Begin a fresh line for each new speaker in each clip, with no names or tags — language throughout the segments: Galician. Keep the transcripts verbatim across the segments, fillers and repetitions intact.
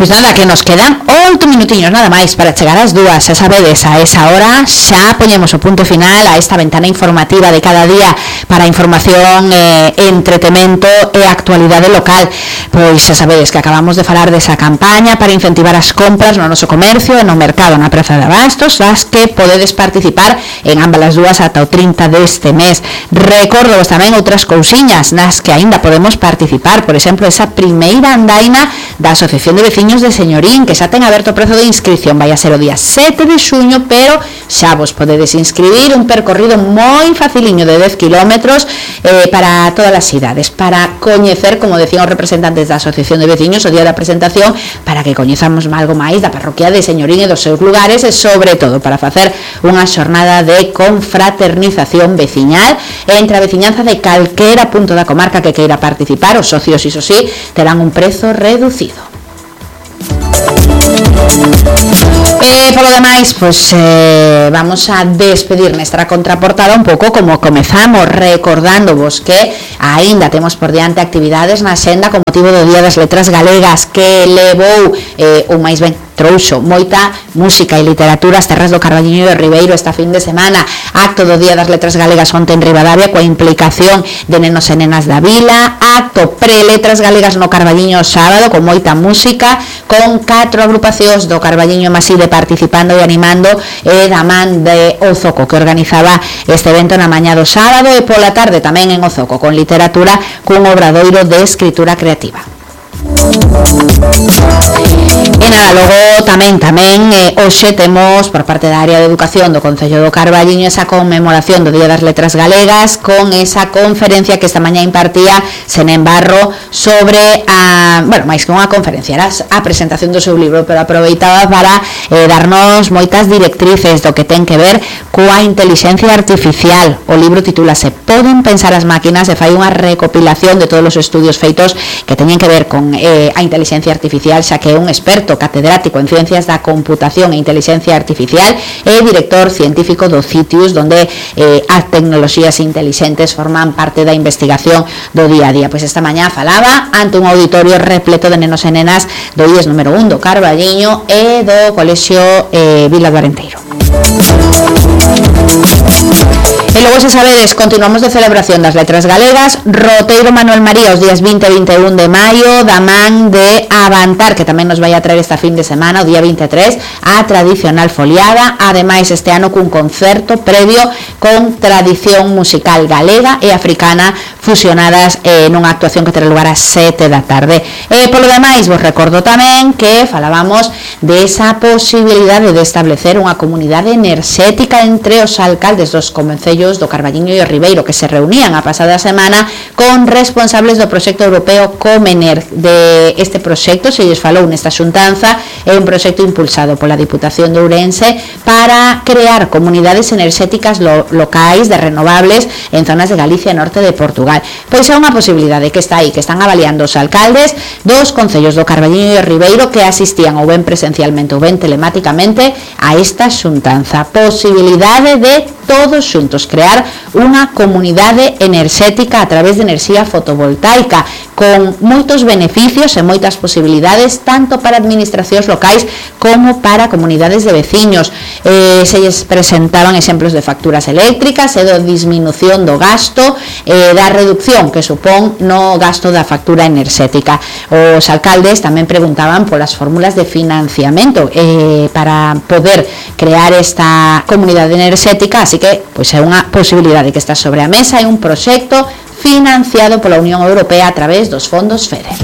Pois nada, que nos quedan oito minutiños nada máis para chegar ás dúas. Xa sabedes, a esa hora xa poñemos o punto final a esta ventana informativa de cada día para información, eh, entretemento e actualidade local. Pois xa sabedes que acabamos de falar desa campaña para incentivar as compras no noso comercio e no mercado na Praza de Abastos, das que podedes participar en ambas as dúas ata o trinta deste mes. Recordovos tamén outras cousiñas nas que aínda podemos participar, por exemplo, esa primeira andaina da Asociación de Veciños de Señorín, que xa ten aberto o prazo de inscripción, vai a ser o día sete de xuño, pero xa vos podedes inscribir, un percorrido moi faciliño de dez kilómetros eh, para todas as cidades, para coñecer, como decían os representantes da Asociación de Veciños o día da presentación, para que coñezamos algo máis da parroquia de Señorín e dos seus lugares e, sobre todo, para facer unha xornada de confraternización veciñal entre a veciñanza de calquera punto da comarca que queira participar. Os socios, iso sí, terán un prezo reducido. E polo demais, pois eh, vamos a despedir nuestra contraportada un pouco como comezamos, recordándovos que aínda temos por diante actividades na xenda con motivo do Día das Letras Galegas, que levou eh, ou máis ben trouxo moita música e literatura ás terras do Carballiño de Ribeiro esta fin de semana. Acto do Día das Letras Galegas onte en Ribadavia coa implicación de nenos e nenas da vila. Acto pre-Letras Galegas no Carballiño sábado con moita música, con catro agrupacións do Carballiño Maside participando e animando, e da man de Ozoco, que organizaba este evento na mañá do sábado, e pola tarde tamén en Ozoco con literatura cun obradoiro de escritura creativa. E nada, logo tamén tamén eh, hoxe temos por parte da área de educación do Concello do Carballiño esa conmemoración do Día das Letras Galegas, con esa conferencia que esta mañá impartía Senén Barro sobre a, bueno, máis que unha conferencia, era a presentación do seu libro, pero aproveitaba para eh, darnos moitas directrices do que ten que ver coa intelixencia artificial. O libro titúlase Poden pensar as máquinas e fai unha recopilación de todos os estudios feitos que teñen que ver con eh, a inteligencia artificial, xa que é un experto catedrático en ciencias da computación e inteligencia artificial e director científico do CITIUS, donde eh, as tecnoloxías intelixentes forman parte da investigación do día a día. Pois esta mañá falaba ante un auditorio repleto de nenos e nenas do I E S número un do Carballiño e do Colexio eh, Vila do Arenteiro. E logo, se sabedes, continuamos de celebración das Letras Galegas. Roteiro Manuel María os días vinte e vinte e un de maio, da man de Avantar, que tamén nos vai a traer esta fin de semana, o día vinte e tres, a tradicional foliada. Ademais, este ano cun concerto previo con tradición musical galega e africana fusionadas eh, nunha actuación que terá lugar ás sete da tarde. E polo demais, vos recordo tamén que falábamos de esa posibilidade de establecer unha comunidade enerxética entre os alcaldes dos concellos do Carballiño e o Ribeiro, que se reunían a pasada semana con responsables do proxecto europeo Comener. De este proxecto se lles falou nesta xuntanza, é un proxecto impulsado pola Diputación de Ourense para crear comunidades enerxéticas lo, locais de renovables en zonas de Galicia e norte de Portugal. Pois é unha posibilidade que está aí, que están avaliando os alcaldes dos concellos do Carballiño e o Ribeiro que asistían ou ben presencialmente ou ben telemáticamente a esta xuntanza. Posibilidade de todos xuntos crear unha comunidade enerxética a través de enerxía fotovoltaica, con moitos beneficios e moitas posibilidades tanto para administracións locais como para comunidades de veciños. Eh, se lles presentaban exemplos de facturas eléctricas e da disminución do gasto, eh, da reducción que supón no gasto da factura enerxética. Os alcaldes tamén preguntaban polas fórmulas de financiamento eh, para poder crear esta comunidade enerxética, así que pois é unha posibilidade que está sobre a mesa, é un proxecto financiado pola Unión Europea a través dos fondos FEDER.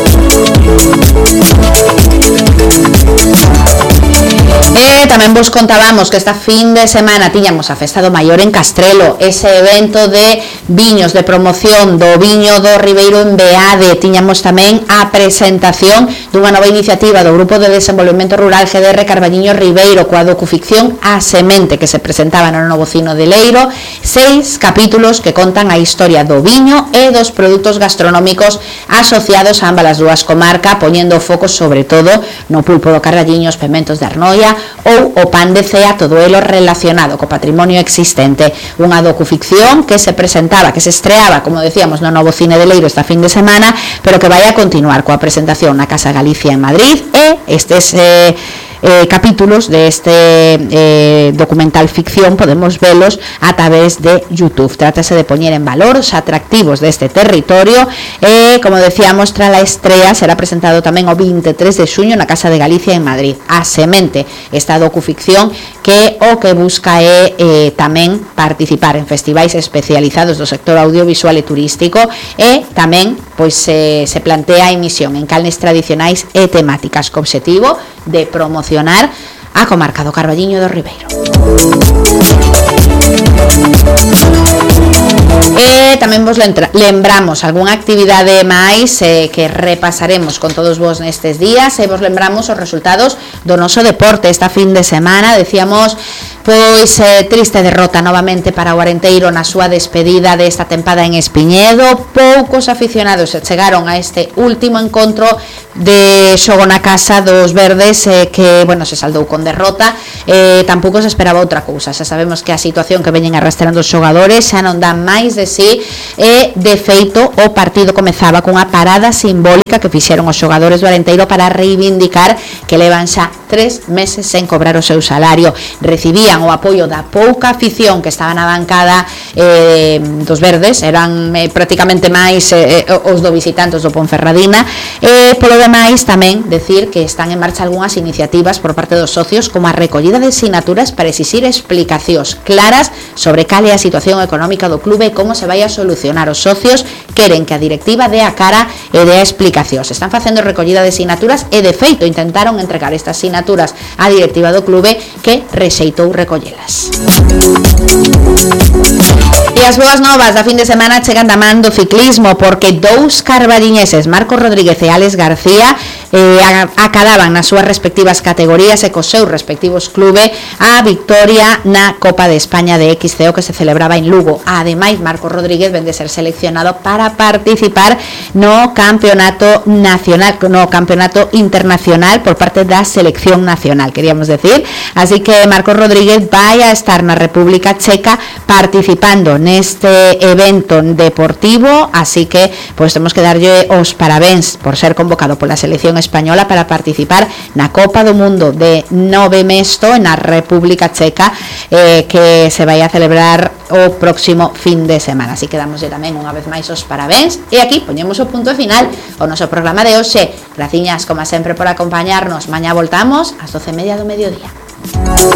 E tamén vos contábamos que esta fin de semana tiñamos a Festa do Maior en Castrelo, ese evento de viños, de promoción do viño do Ribeiro en Beade. Tiñamos tamén a presentación dunha nova iniciativa do Grupo de Desenvolvemento Rural G D R Carballiño Ribeiro coa docuficción A Semente, que se presentaba no novo Cino de Leiro. Seis capítulos que contan a historia do viño e dos produtos gastronómicos asociados a ambas as dúas comarcas, poñendo foco sobre todo no pulpo do Carballiño, os pementos de Arnoia ou o pan de cea, todo elo relacionado co patrimonio existente. Unha docuficción que se presentaba, que se estreaba, como decíamos, no novo Cine de Leiro esta fin de semana, pero que vai a continuar coa presentación na Casa Galicia en Madrid e e estes eh, Eh, capítulos de este eh, documental ficción podemos velos a través de YouTube. Trátase de poñer en valor os atractivos deste territorio e, eh, como decíamos, tras a estrela será presentado tamén o vinte e tres de xuño na Casa de Galicia en Madrid. A Semente, esta docuficción que o que busca é eh, tamén participar en festivais especializados do sector audiovisual e turístico e tamén pois eh, se plantea a emisión en canles tradicionais e temáticas co obxectivo de promocionar a comarca do Carballiño do Ribeiro. E tamén vos lembramos algunha actividade máis eh, que repasaremos con todos vos nestes días e vos lembramos os resultados do noso deporte esta fin de semana. Decíamos pois eh, triste derrota novamente para o Arenteiro na súa despedida desta tempada en Espiñedo. Poucos aficionados se chegaron a este último encontro de xogo na casa dos verdes eh, que, bueno, se saldou con derrota. Eh, tampouco se esperaba outra cousa. Xa sabemos que a situación que veñen arrastrando os xogadores xa non dá máis de sí e, de feito, o partido comezaba cunha parada simbólica que fixeron os xogadores do Arenteiro para reivindicar que levan xa tres meses sen cobrar o seu salario. Recibían o apoio da pouca afición que estaba na bancada eh, dos verdes, eran eh, prácticamente máis eh, os do visitantes do Ponferradina. E, polo demais, tamén decir que están en marcha algunhas iniciativas por parte dos socios, como a recollida de sinaturas para exixir explicacións claras sobre cal é a situación económica do clube e como se vai a solucionar. Os socios queren que a directiva dé a cara e dé explicacións. Están facendo recollida de sinaturas e, de feito, intentaron entregar estas sinaturas á directiva do clube, que rexeitou recollelas. E as boas novas da fin de semana chegan da man do ciclismo, porque dous carballiñeses, Marcos Rodríguez e Alex García, eh, acadaban nas súas respectivas categorías e cos seus respectivos clube a victoria na Copa de España de X C O que se celebraba en Lugo. Ademais, Marcos Rodríguez ven de ser seleccionado para participar no campeonato nacional, no campeonato internacional por parte da selección nacional, queríamos decir. Así que Marcos Rodríguez vai a estar na República Checa participando neste evento deportivo, así que pues temos que darlle os parabéns por ser convocado pola selección española para participar na Copa do Mundo de Nove Mesto na República Checa, eh, que se vai a celebrar o próximo fin de semana. Así que damoslle tamén unha vez máis os parabéns e aquí poñemos o punto final ao noso programa de hoxe. Graciñas, como sempre, por acompañarnos. Mañá voltamos ás doce e media do mediodía.